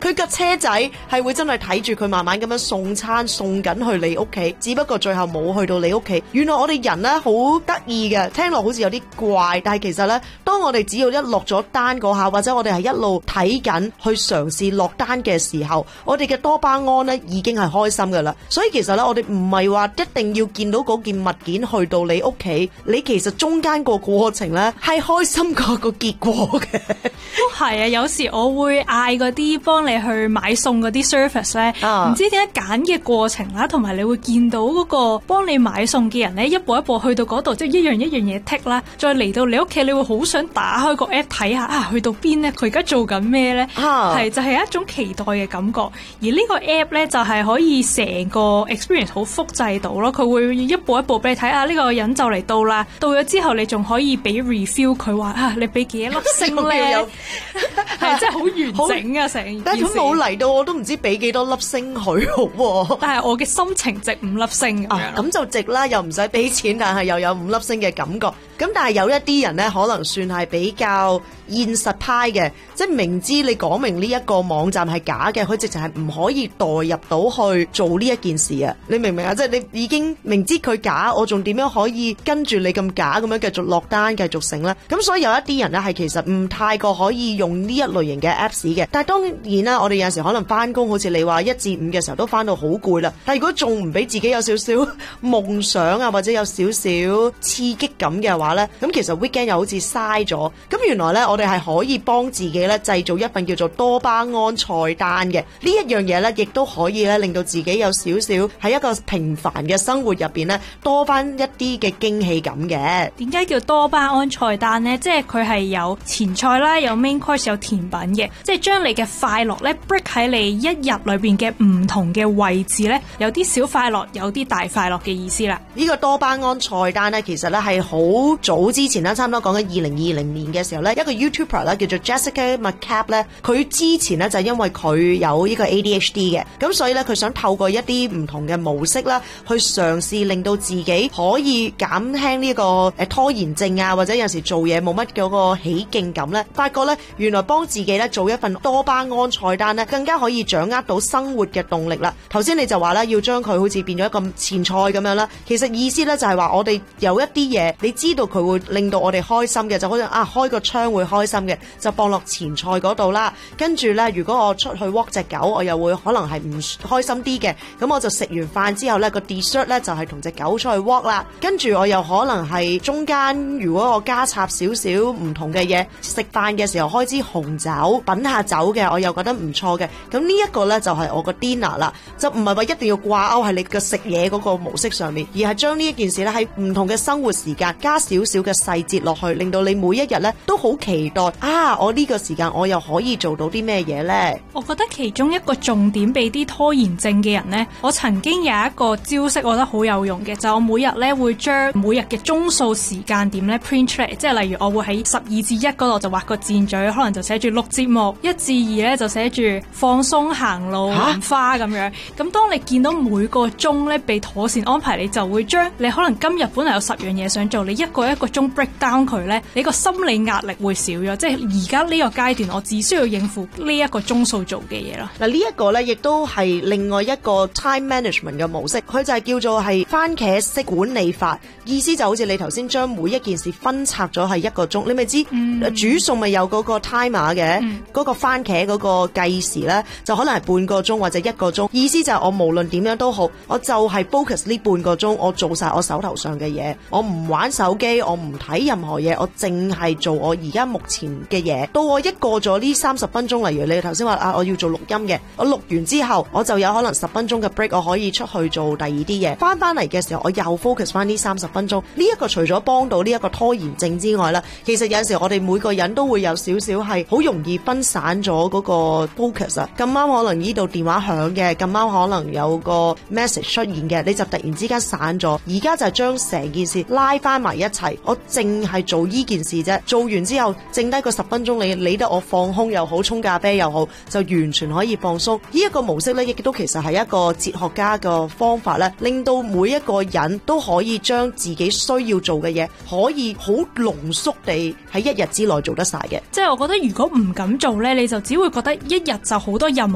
佢架車仔係會真係睇住佢慢慢咁樣送餐送緊去你屋企，只不過最後冇去到你屋企。原來我哋人呢好得意嘅，聽落好似有啲怪，但係其實呢，當我哋只要一落咗單嗰下，或者我哋係一路睇緊去嘗試落單嘅時候，我哋嘅多巴胺呢已經係開心噶啦。所以其實呢，我哋唔係話一定要見到嗰件物件去到你屋企，你其實中間個過程呢係開心過個結果嘅。 都係啊，有時我會嗌嗰啲幫你去買餸嗰啲 service 咧，唔知點解揀嘅過程啦，同埋你會見到嗰個幫你買餸嘅人咧，一步一步去到嗰度，即係一樣一樣嘢剔啦，再嚟到你屋企，你會好想打開個 app 睇下啊，去到邊咧，佢而家做緊咩咧？係就係一種期待嘅感覺。而呢個 app 咧就係可以成個 experience 好複製到咯，佢會一步一步俾你睇下呢個人就嚟到啦，到咗之後你仲可以俾 review 佢話啊，你俾幾多粒星咧？係真係好完整啊！成件事， 但係佢冇嚟到，我都唔知俾幾多粒星佢好喎。 但係我嘅心情值5粒星咁就值啦，又唔使俾錢，但係又有5粒星嘅感覺。咁但係有一啲人呢，可能算係比較現實派嘅，即係明知你講明呢一個網站係假嘅，佢直情係唔可以代入到去做呢一件事啊！你明唔明啊？即係你已經明知佢假，我仲點樣可以跟住你咁假咁樣繼續落單、繼續成呢？咁所以有一啲人呢，係其實唔太過可以用呢一類型嘅 Apps 嘅。但係當然啦，我哋有陣時可能翻工，好似你話1至5嘅時候都翻到好攰啦。但係如果仲唔俾自己有少少夢想啊，或者有少少刺激感嘅話呢，咁其實 weekend 又好似嘥咗。咁原來呢，我哋係可以幫自己咧製造一份叫做多巴胺菜單嘅呢一樣嘢咧，亦都可以咧令到自己有少少喺一個平凡嘅生活入邊咧多翻一啲嘅驚喜感嘅。 點解叫多巴胺菜單呢？即係佢係有前菜啦，有 main course，有甜品嘅，即係將你嘅快樂咧 break 喺你一日裏邊嘅唔同嘅位置咧，有啲小快樂，有啲大快樂嘅意思啦。 呢個多巴胺菜單咧，其實咧係好早之前啦，差唔多講緊2020年嘅時候咧，一個 YouTuber 咧叫做 Jessica McCabe 咧，佢之前咧就因為佢有呢個 ADHD 嘅，咁所以咧佢想透過一啲唔同嘅模式啦，去嘗試令到自己可以減輕呢個拖延症啊，或者有時做嘢冇乜嗰個起勁感咧，發覺咧原來幫自己咧做一份多巴胺菜單咧，更加可以掌握到生活嘅動力啦。頭先你就話啦，要將佢好似變咗一個前菜咁樣啦，其實意思咧就係話我哋有一啲嘢，你知道佢會令到我哋開心嘅，就好似開個窗會開心嘅，就放落前菜嗰度啦。跟住咧，如果我出去 walk 隻狗，我又會可能係唔開心啲嘅，咁我就食完飯之後咧，個 dessert 咧就係同隻狗出去 walk 啦。跟住我又可能係中間，如果我加插少少唔同嘅嘢，食飯嘅時候開支紅酒品下酒嘅，我又覺得唔錯嘅。咁呢一個咧就係我個 dinner 啦，就唔係話一定要掛鈎喺你嘅食嘢嗰個模式上面，而係將呢一件事咧喺唔同嘅生活時間加少少嘅細節落去，令到你每一日咧都好期待我呢個時間我又可以做到啲咩嘢呢？ 我覺得其中一個重點俾啲拖延症嘅人呢，我曾經有一個招式，我覺得好有用嘅，就我每日咧會將每日嘅鐘數時間點咧 print 出嚟，即係例如我會喺12至1嗰度就畫個箭嘴，可能就寫住錄節目，1至2咧就寫住放鬆行路淋花咁樣。咁當你見到每個鐘咧被妥善安排，你就會將你可能今日本來有10樣嘢想做，你一個一個鐘 break down 佢咧，你個心理壓力會少咗。即係而家呢個階段，我只需要應付呢一個鐘數做嘅嘢咯。 嗱，呢一個咧，亦都係另外一個 time management 嘅模式，佢就係叫做係番茄式管理法。意思就好似你頭先將每一件事分拆咗係1個鐘，你咪知煮餸咪有嗰個 timer 嘅，嗰個番茄嗰個計時咧，就可能係半個鐘或者1個鐘。意思就係我無論點樣都好，我就係 focus 呢半個鐘，我做晒我手頭上嘅嘢，我唔玩手機，我唔睇任何嘢，我淨係做我而家目前嘅嘢。到我一過咗呢30分鐘，例如你頭先話我要做錄音嘅，我錄完之後我就有可能10分鐘嘅 break， 我可以出去做第二啲嘢。翻嚟嘅時候，我又 focus 翻呢30分鐘。呢一個除咗幫到呢一個拖延症之外啦，其實有陣時我哋每個人都會有少少係好容易分散咗嗰個 focus 啊。咁啱可能呢度電話響嘅，咁啱可能有個 message 出現嘅，你就突然之間散咗。而家就係將成件事拉翻埋一齊，我淨係做呢件事啫。做完之後，剩低個10分鐘，你理得我放空又好，沖咖啡又好，就完全可以放鬆。呢一個模式咧，亦都其實係一個哲學家嘅方法咧，令到每一個人都可以將自己需要做嘅嘢，可以好濃縮地喺一日之內做得晒嘅。 即係我覺得如果唔敢做咧，你就只會覺得一日就好多任務